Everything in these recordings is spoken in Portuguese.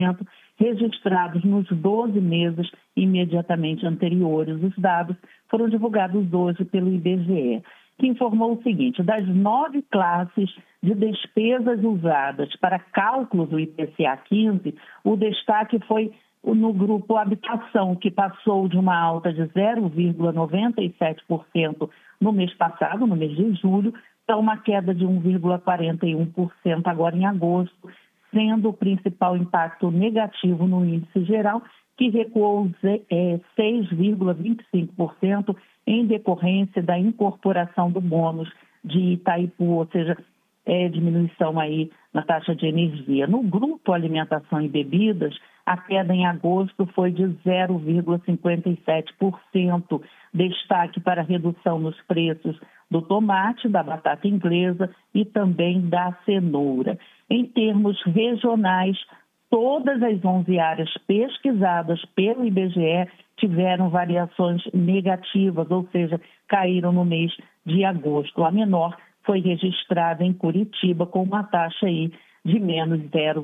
registrados nos 12 meses imediatamente anteriores. Os dados foram divulgados hoje pelo IBGE, que informou o seguinte: das 9 classes de despesas usadas para cálculos do IPCA 15, o destaque foi no grupo habitação, que passou de uma alta de 0,97% no mês passado, no mês de julho, para uma queda de 1,41% agora em agosto, sendo o principal impacto negativo no índice geral, que recuou 6,25% em decorrência da incorporação do bônus de Itaipu, ou seja, diminuição aí na taxa de energia. No grupo alimentação e bebidas, a queda em agosto foi de 0,57%, destaque para a redução nos preços do tomate, da batata inglesa e também da cenoura. Em termos regionais, todas as 11 áreas pesquisadas pelo IBGE tiveram variações negativas, ou seja, caíram no mês de agosto. A menor foi registrada em Curitiba com uma taxa aí de menos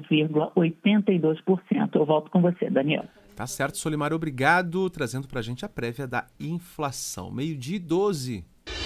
0,82%. Eu volto com você, Daniel. Tá certo, Solimar, obrigado, trazendo para a gente a prévia da inflação. 12:12.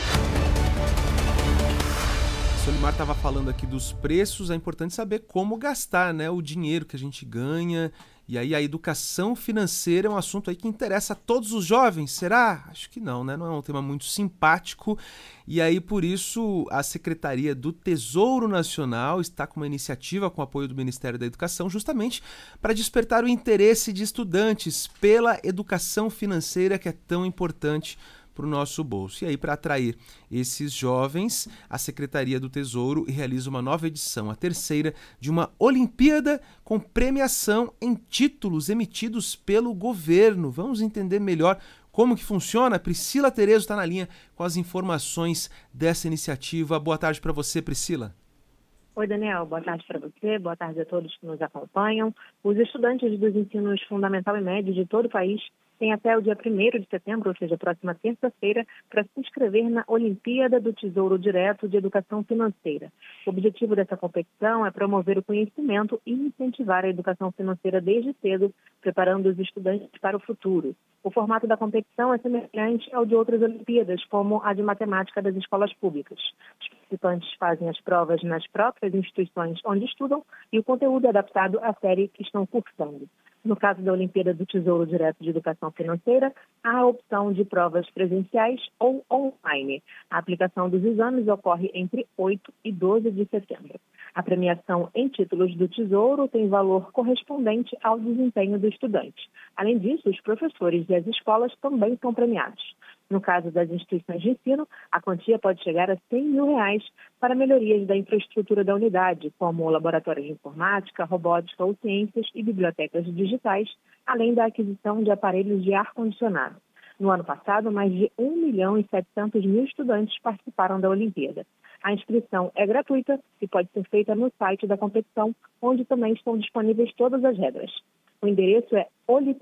Solimar estava falando aqui dos preços, é importante saber como gastar, né, o dinheiro que a gente ganha. E aí a educação financeira é um assunto aí que interessa a todos os jovens, será? Acho que não, né? Não é um tema muito simpático. E aí, por isso, a Secretaria do Tesouro Nacional está com uma iniciativa com apoio do Ministério da Educação, justamente para despertar o interesse de estudantes pela educação financeira, que é tão importante para o nosso bolso. E aí, para atrair esses jovens, a Secretaria do Tesouro realiza uma nova edição, a terceira, de uma Olimpíada com premiação em títulos emitidos pelo governo. Vamos entender melhor como que funciona? Priscila Terezo está na linha com as informações dessa iniciativa. Boa tarde para você, Priscila. Oi, Daniel. Boa tarde para você, boa tarde a todos que nos acompanham. Os estudantes dos ensinos fundamental e médio de todo o país têm até o dia 1º de setembro, ou seja, próxima terça-feira, para se inscrever na Olimpíada do Tesouro Direto de Educação Financeira. O objetivo dessa competição é promover o conhecimento e incentivar a educação financeira desde cedo, preparando os estudantes para o futuro. O formato da competição é semelhante ao de outras Olimpíadas, como a de matemática das escolas públicas. Os participantes fazem as provas nas próprias instituições onde estudam e o conteúdo é adaptado à série que estão cursando. No caso da Olimpíada do Tesouro Direto de Educação Financeira, há a opção de provas presenciais ou online. A aplicação dos exames ocorre entre 8 e 12 de setembro. A premiação em títulos do Tesouro tem valor correspondente ao desempenho do estudante. Além disso, os professores e as escolas também são premiados. No caso das instituições de ensino, a quantia pode chegar a R$100 mil para melhorias da infraestrutura da unidade, como laboratórios de informática, robótica ou ciências e bibliotecas digitais, além da aquisição de aparelhos de ar-condicionado. No ano passado, mais de 1.700.000 estudantes participaram da Olimpíada. A inscrição é gratuita e pode ser feita no site da competição, onde também estão disponíveis todas as regras. O endereço é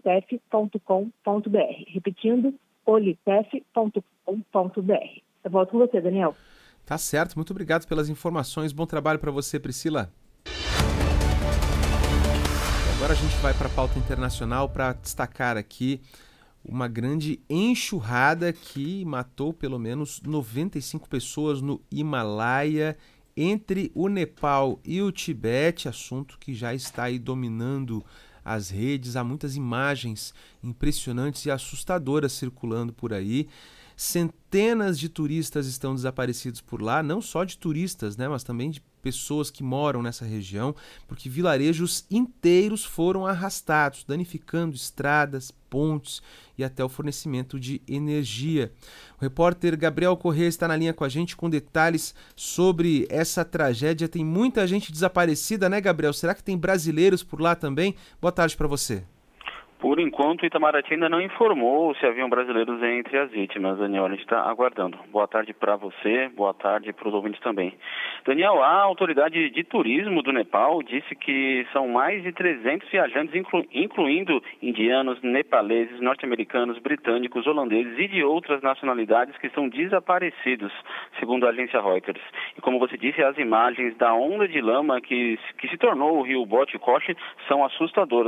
olitef.com.br. Repetindo, olitef.com.br. Eu volto com você, Daniel. Tá certo, muito obrigado pelas informações. Bom trabalho para você, Priscila. Agora a gente vai para a pauta internacional para destacar aqui uma grande enxurrada que matou pelo menos 95 pessoas no Himalaia, entre o Nepal e o Tibete, assunto que já está aí dominando as redes. Há muitas imagens impressionantes e assustadoras circulando por aí. Centenas de turistas estão desaparecidos por lá, não só de turistas, né, mas também de pessoas que moram nessa região, porque vilarejos inteiros foram arrastados, danificando estradas, pontes e até o fornecimento de energia. O repórter Gabriel Corrêa está na linha com a gente com detalhes sobre essa tragédia. Tem muita gente desaparecida, né, Gabriel? Será que tem brasileiros por lá também? Boa tarde para você. Por enquanto, Itamaraty ainda não informou se haviam brasileiros entre as vítimas, Daniel. A gente está aguardando. Boa tarde para você, boa tarde para os ouvintes também. Daniel, a autoridade de turismo do Nepal disse que são mais de 300 viajantes, incluindo indianos, nepaleses, norte-americanos, britânicos, holandeses e de outras nacionalidades que estão desaparecidos, segundo a agência Reuters. E como você disse, as imagens da onda de lama que se tornou o rio Botikoshi são assustadoras.